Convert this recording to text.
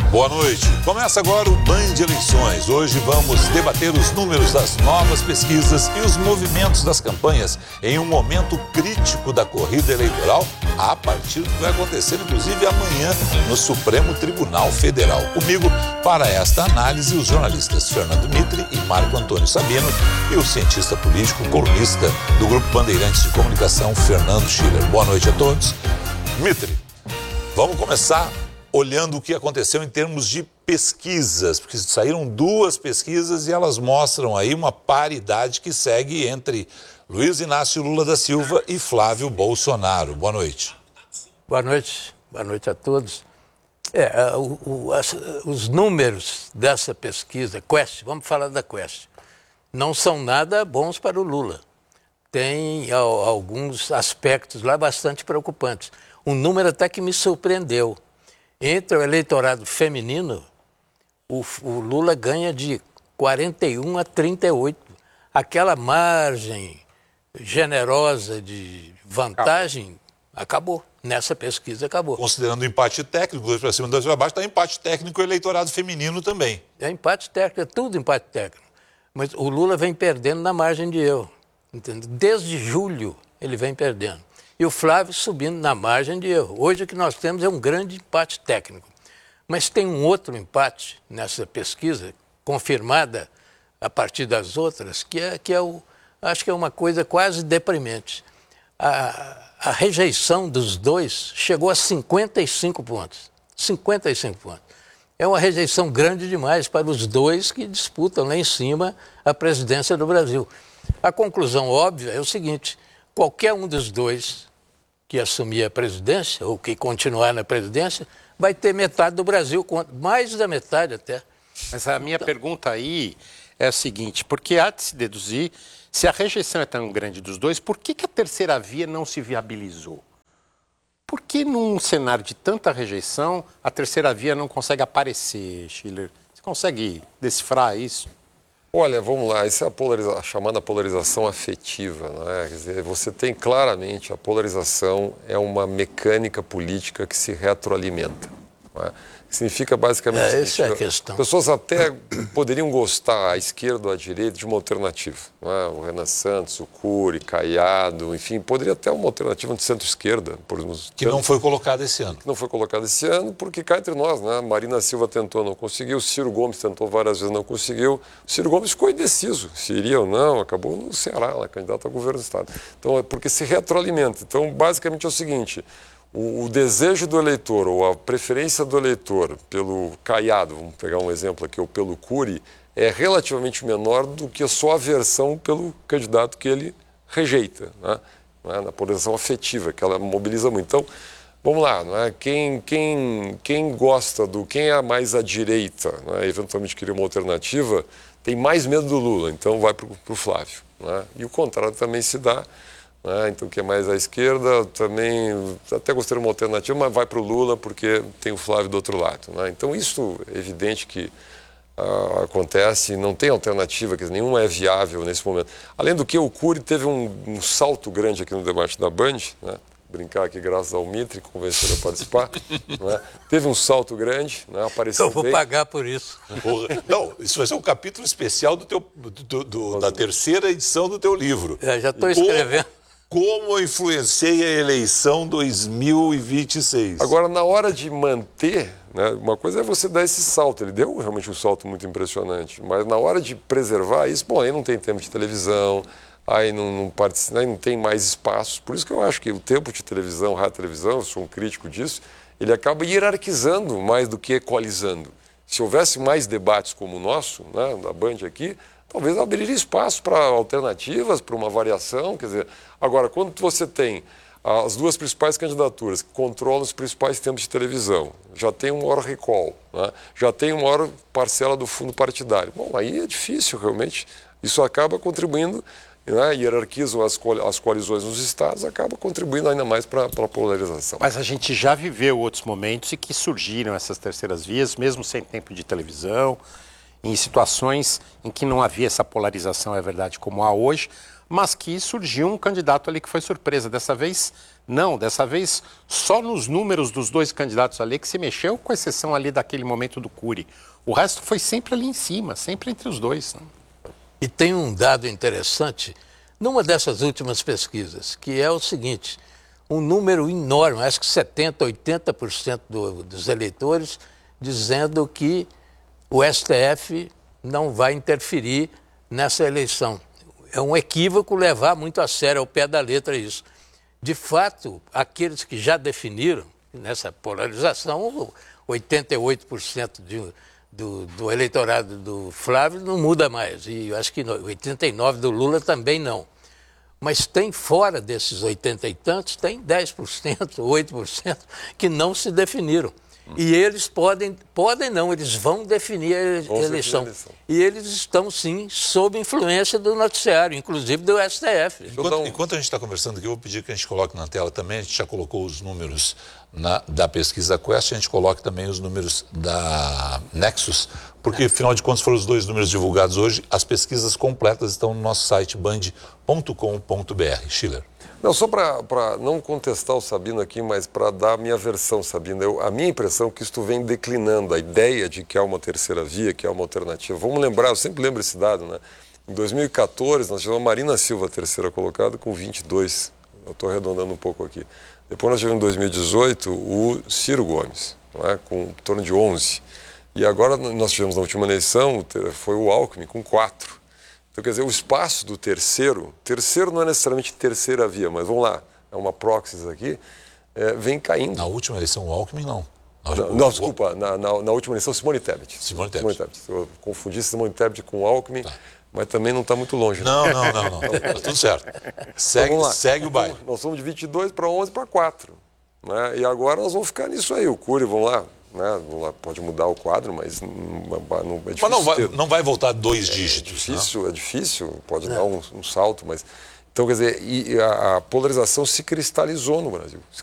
Boa noite. Começa agora o Band Eleições. Hoje vamos debater os números das novas pesquisas e os movimentos das campanhas em um momento crítico da corrida eleitoral, a partir do que vai acontecer, inclusive, amanhã no Supremo Tribunal Federal. Comigo, para esta análise, os jornalistas Fernando Mitre e Marco Antônio Sabino e o cientista político, colunista do Grupo Bandeirantes de Comunicação, Fernando Schiller. Boa noite a todos. Mitre, vamos começar olhando o que aconteceu em termos de pesquisas, porque saíram duas pesquisas e elas mostram aí uma paridade que segue entre Luiz Inácio Lula da Silva e Flávio Bolsonaro. Boa noite. Boa noite a todos. Os números dessa pesquisa, Quest, vamos falar da Quest, não são nada bons para o Lula. Tem alguns aspectos lá bastante preocupantes. Um número até que me surpreendeu. Entre o eleitorado feminino, o Lula ganha de 41 a 38. Aquela margem generosa de vantagem acabou. Nessa pesquisa acabou. Considerando o empate técnico, 2 para cima, 2 para baixo, está empate técnico e o eleitorado feminino também. É empate técnico, é tudo empate técnico. Mas o Lula vem perdendo na margem de erro. Entendeu? Desde julho ele vem perdendo. E o Flávio subindo na margem de erro. Hoje o que nós temos é um grande empate técnico. Mas tem um outro empate nessa pesquisa, confirmada a partir das outras, acho que é uma coisa quase deprimente. A rejeição dos dois chegou a 55 pontos. 55 pontos. É uma rejeição grande demais para os dois que disputam lá em cima a presidência do Brasil. A conclusão óbvia é o seguinte: qualquer um dos dois que assumir a presidência, ou que continuar na presidência, vai ter metade do Brasil, mais da metade até. Mas a minha pergunta aí é a seguinte: porque há de se deduzir, se a rejeição é tão grande dos dois, por que a terceira via não se viabilizou? Por que num cenário de tanta rejeição, a terceira via não consegue aparecer, Schiller? Você consegue decifrar isso? Olha, vamos lá, isso é a chamada polarização afetiva, não é? Quer dizer, você tem claramente a polarização é uma mecânica política que se retroalimenta, não é? Significa basicamente essa é a questão. Pessoas até poderiam gostar, à esquerda ou à direita, de uma alternativa, não é? O Renan Santos, o Cury, Caiado, enfim, poderia até uma alternativa de centro-esquerda. Que não foi colocada esse ano. Que não foi colocada esse ano, porque cá entre nós, né? Marina Silva tentou, não conseguiu, Ciro Gomes tentou várias vezes, não conseguiu. O Ciro Gomes ficou indeciso, se iria ou não, acabou no Ceará, lá, candidato a governo do Estado. Então, é porque se retroalimenta. Então, basicamente é o seguinte: o desejo do eleitor, ou a preferência do eleitor pelo Caiado, vamos pegar um exemplo aqui, ou pelo Cury, é relativamente menor do que a sua aversão pelo candidato que ele rejeita, né? Na polarização afetiva, que ela mobiliza muito. Então, vamos lá, não é? Quem gosta quem é mais à direita, não é? Eventualmente queria uma alternativa, tem mais medo do Lula, então vai para o Flávio, não é? E o contrário também se dá. Então, quem é mais à esquerda também até gostaria de uma alternativa, mas vai para o Lula porque tem o Flávio do outro lado, né? Então, isso é evidente que acontece, não tem alternativa, quer dizer, nenhuma é viável nesse momento. Além do que, o Cury teve um salto grande aqui no debate da Band, né? Brincar aqui graças ao Mitre, que convenceu a participar, né? Teve um salto grande, né? Apareceu Eu vou bem. pagar por isso. Não, isso vai ser um capítulo especial da terceira edição do teu livro. Já estou escrevendo. Como eu influenciei a eleição 2026? Agora, na hora de manter, né, uma coisa é você dar esse salto, ele deu realmente um salto muito impressionante, mas na hora de preservar isso, bom, aí não tem tempo de televisão, aí não tem mais espaço. Por isso que eu acho que o tempo de televisão, rádio televisão, eu sou um crítico disso, ele acaba hierarquizando mais do que equalizando. Se houvesse mais debates como o nosso, né, da Band aqui, talvez abriria espaço para alternativas, para uma variação. Quer dizer, agora, quando você tem as duas principais candidaturas que controlam os principais tempos de televisão, já tem um maior recall, né? Já tem uma maior parcela do fundo partidário. Bom, aí é difícil, realmente. Isso acaba contribuindo, né? Hierarquizam as coalizões nos estados, acaba contribuindo ainda mais para a polarização. Mas a gente já viveu outros momentos em que surgiram essas terceiras vias, mesmo sem tempo de televisão, em situações em que não havia essa polarização, é verdade, como há hoje, mas que surgiu um candidato ali que foi surpresa. Dessa vez, não. Dessa vez, só nos números dos dois candidatos ali que se mexeu, com exceção ali daquele momento do Cury. O resto foi sempre ali em cima, sempre entre os dois. Né? E tem um dado interessante numa dessas últimas pesquisas, que é o seguinte: um número enorme, acho que 70%, 80% dos eleitores dizendo que o STF não vai interferir nessa eleição. É um equívoco levar muito a sério, ao pé da letra, isso. De fato, aqueles que já definiram, nessa polarização, 88% do eleitorado do Flávio não muda mais, e eu acho que 89% do Lula também não. Mas tem fora desses 80 e tantos, tem 10%, 8% que não se definiram. E eles podem não, eles vão definir a eleição. E eles estão, sim, sob influência do noticiário, inclusive do STF. Enquanto a gente está conversando aqui, eu vou pedir que a gente coloque na tela também, a gente já colocou os números da pesquisa Quest, a gente coloque também os números da Nexus, porque, afinal de contas, foram os dois números divulgados hoje. As pesquisas completas estão no nosso site band.com.br. Schiller. Não, só para não contestar o Sabino aqui, mas para dar a minha versão, Sabino. A minha impressão é que isto vem declinando, a ideia de que há uma terceira via, que há uma alternativa. Vamos lembrar, eu sempre lembro esse dado, né? Em 2014, nós tivemos a Marina Silva, terceira colocada, com 22. Eu estou arredondando um pouco aqui. Depois nós tivemos em 2018 o Ciro Gomes, né, com em torno de 11. E agora nós tivemos na última eleição, foi o Alckmin com 4. Então, quer dizer, o espaço do terceiro não é necessariamente terceira via, mas vamos lá, é uma proxy aqui, vem caindo. Na última eleição, o Alckmin não. Não, desculpa, na última eleição, Simone Tebet. Simone Tebet. Eu confundi Simone Tebet com o Alckmin, tá. Mas também não está muito longe. Né? Não. Tá tudo certo. Segue o baile. Nós somos de 22 para 11 para 4. Né? E agora nós vamos ficar nisso aí. O Cury, vamos lá. Né? Pode mudar o quadro, mas não é difícil. Mas não vai voltar 2 dígitos. É difícil, pode dar um salto, mas. Então, quer dizer, a polarização se cristalizou no Brasil.